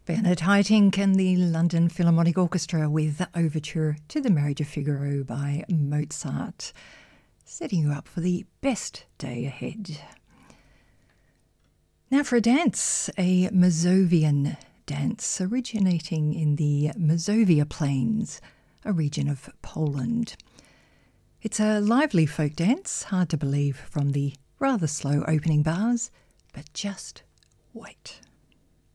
Bernard Haitink and the London Philharmonic Orchestra with the Overture to the Marriage of Figaro by Mozart, setting you up for the best day ahead. Now for a dance, a Mazovian dance originating in the Mazovia Plains, a region of Poland. It's a lively folk dance, hard to believe from the rather slow opening bars, but just wait.